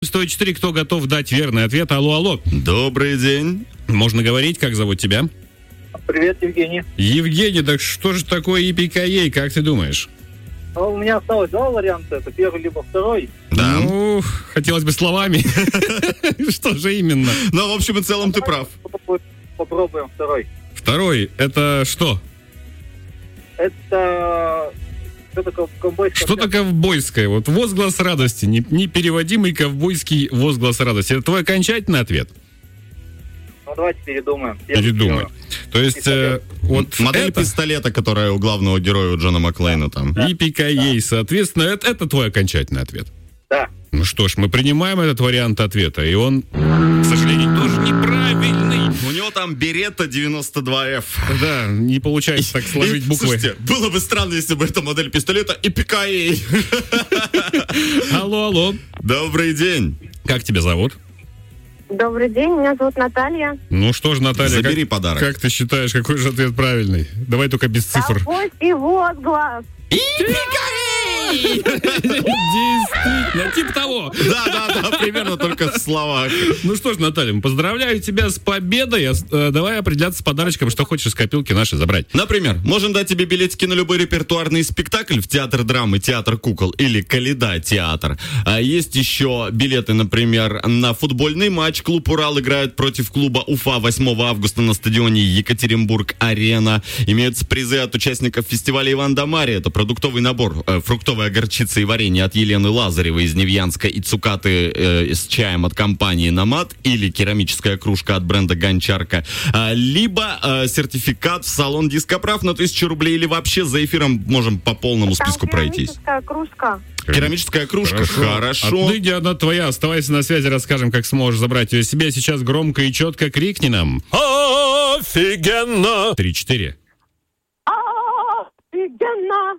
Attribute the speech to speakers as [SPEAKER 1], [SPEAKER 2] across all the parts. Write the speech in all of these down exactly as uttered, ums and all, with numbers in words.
[SPEAKER 1] сто четыре, кто готов дать верный ответ? Алло, алло.
[SPEAKER 2] Добрый день.
[SPEAKER 1] Можно говорить, как зовут тебя?
[SPEAKER 3] Привет, Евгений.
[SPEAKER 1] Евгений, так что же такое и пи кей эй, как ты думаешь?
[SPEAKER 3] А у меня осталось два варианта, это первый либо второй.
[SPEAKER 2] Да.
[SPEAKER 1] Ну, хотелось бы словами. Что же именно?
[SPEAKER 2] Ну, в общем и целом ты прав.
[SPEAKER 3] Попробуем второй.
[SPEAKER 1] Второй, это что?
[SPEAKER 3] Это что-то ковбойское.
[SPEAKER 1] Что-то ковбойское. Вот возглас радости, не- непереводимый ковбойский возглас радости. Это твой окончательный ответ?
[SPEAKER 3] Ну, давайте передумаем. Первый,
[SPEAKER 1] Передумай.
[SPEAKER 3] первый.
[SPEAKER 1] То есть, э, вот
[SPEAKER 2] Модель
[SPEAKER 1] это
[SPEAKER 2] пистолета, которая у главного героя у Джона Маклейна там.
[SPEAKER 1] и пи кей эй, соответственно, это, это твой окончательный ответ.
[SPEAKER 3] Да.
[SPEAKER 1] Ну что ж, мы принимаем этот вариант ответа, и он, к сожалению, тоже неправильный.
[SPEAKER 2] У него там Беретта девяносто два эф.
[SPEAKER 1] Да, не получается так сложить
[SPEAKER 2] И,
[SPEAKER 1] буквы.
[SPEAKER 2] Слушайте, было бы странно, если бы это модель пистолета и пи кей эй.
[SPEAKER 1] Алло, алло.
[SPEAKER 2] Добрый день.
[SPEAKER 1] Как тебя зовут?
[SPEAKER 4] Добрый день, меня зовут Наталья.
[SPEAKER 1] Ну что ж, Наталья,
[SPEAKER 2] Забери
[SPEAKER 1] как,
[SPEAKER 2] подарок.
[SPEAKER 1] как ты считаешь, какой же ответ правильный? Давай только без цифр.
[SPEAKER 4] Ковбойский возглас.
[SPEAKER 1] Действительно, типа того.
[SPEAKER 2] Да, да, да, примерно только в словах.
[SPEAKER 1] Ну что ж, Наталья, поздравляю тебя с победой. Э, Давай определяться с подарочком, что хочешь из копилки нашей забрать.
[SPEAKER 2] Например, можем дать тебе билетики на любой репертуарный спектакль в театр драмы, театр кукол или Каледа театр. А есть еще билеты, например, на футбольный матч. Клуб «Урал» играет против клуба «Уфа» восьмого августа на стадионе Екатеринбург-Арена. Имеются призы от участников фестиваля «Иван да Марья». Это продуктовый набор, э, фруктовая горчица и варенье от Елены Лазаревой из Невьянска и цукаты э, с чаем от компании «Номад» или керамическая кружка от бренда «Гончарка». А, либо э, сертификат в салон «Дископрав» на тысячу рублей, или вообще за эфиром можем по полному
[SPEAKER 4] Там
[SPEAKER 2] списку пройтись.
[SPEAKER 4] керамическая кружка.
[SPEAKER 2] Керамическая кружка, хорошо.
[SPEAKER 1] Отныне она твоя. Оставайся на связи, расскажем, как сможешь забрать ее себе. Сейчас громко и четко крикни нам.
[SPEAKER 5] Офигенно!
[SPEAKER 1] Три-четыре.
[SPEAKER 4] Офигенно!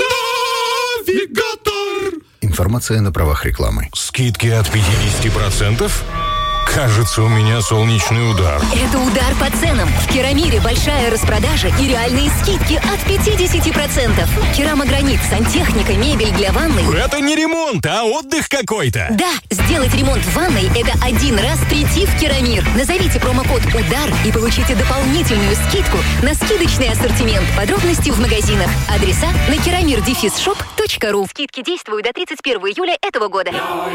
[SPEAKER 2] Навигатор!
[SPEAKER 6] Информация на правах рекламы.
[SPEAKER 5] Скидки от пятьдесят процентов? Кажется, у меня солнечный удар.
[SPEAKER 7] Это удар по ценам. В Керамире большая распродажа и реальные скидки от пятьдесят процентов. Керамогранит, сантехника, мебель для ванной.
[SPEAKER 5] Это не ремонт, а отдых какой-то.
[SPEAKER 7] Да, сделать ремонт в ванной – это один раз прийти в Керамир. Назовите промокод «Удар» и получите дополнительную скидку на скидочный ассортимент. Подробности в магазинах. Адреса на керамир дефис шоп точка ру. Скидки действуют до тридцать первого июля этого года.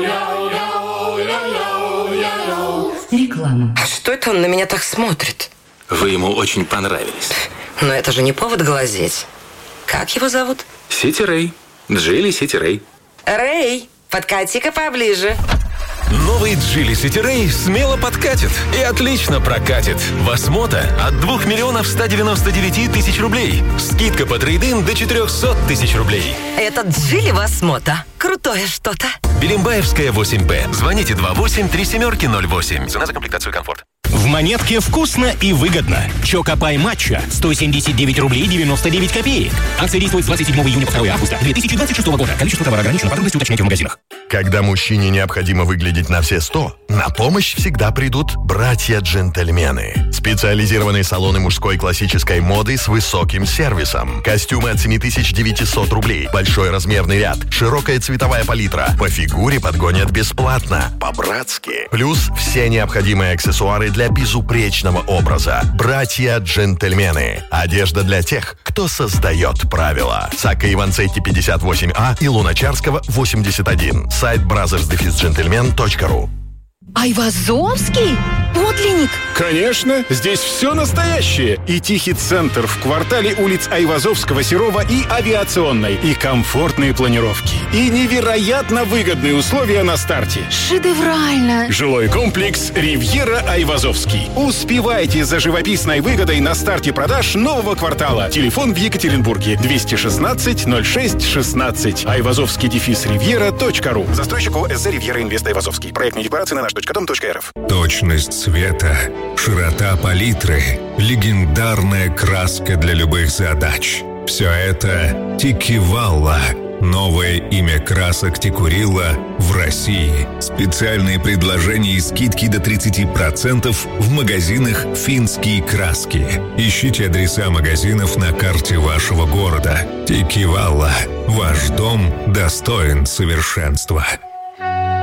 [SPEAKER 8] Реклама.
[SPEAKER 9] А что это он на меня так смотрит?
[SPEAKER 10] Вы ему очень понравились.
[SPEAKER 9] Но это же не повод глазеть. Как его зовут?
[SPEAKER 10] Сити Рэй. Джилли Сити Рэй.
[SPEAKER 9] Рэй, подкати-ка поближе.
[SPEAKER 5] Новый Geely City Ray смело подкатит и отлично прокатит. Вас мото от двух миллионов ста девяноста девяти тысяч рублей. Скидка по трейд-ин до четырехсот тысяч рублей.
[SPEAKER 9] Этот Geely Восмота. Крутое что-то.
[SPEAKER 5] Берембаевская восемь Б. Звоните два восемь три семерки ноль восемь. Цена за комплектацию комфорт.
[SPEAKER 11] В Монетке вкусно и выгодно. Чокопай матча сто семьдесят девять рублей девяносто девять копеек. Акция действует с двадцать седьмого июня по второго августа две тысячи двадцать шестого года. Количество товара ограничено. Подробности уточняйте в магазинах.
[SPEAKER 6] Когда мужчине необходимо выглядеть на все сто, на помощь всегда придут братья-джентльмены. Специализированные салоны мужской классической моды с высоким сервисом. Костюмы от семь тысяч девятьсот рублей. Большой размерный ряд. Широкая цветовая палитра. По фигуре подгонят бесплатно. По-братски. Плюс все необходимые аксессуары для безупречного образа. Братья-джентльмены. Одежда для тех, кто создает правила. Сакка Иванцетти пятьдесят восемь А и Луначарского восемьдесят один. Сайт бразерс дефис джентльмен точка ру.
[SPEAKER 7] Айвазовский? Подлинник?
[SPEAKER 12] Конечно, здесь все настоящее. И тихий центр в квартале улиц Айвазовского, Серова и Авиационной. И комфортные планировки. И невероятно выгодные условия на старте.
[SPEAKER 7] Шедеврально.
[SPEAKER 12] Жилой комплекс «Ривьера Айвазовский». Успевайте за живописной выгодой на старте продаж нового квартала. Телефон в Екатеринбурге двести шестнадцать ноль шесть шестнадцать. Айвазовский дефис ривьера точка ру. Застройщик ОСЗ «Ривьера Инвест Айвазовский». Проектные декларации на наш точка дом точка рф.
[SPEAKER 13] Точность цвета, широта палитры, легендарная краска для любых задач. Все это Тикивалла. Новое имя красок Тикурила в России. Специальные предложения и скидки до тридцать процентов в магазинах «Финские краски». Ищите адреса магазинов на карте вашего города. Тикивалла. Ваш дом достоин совершенства.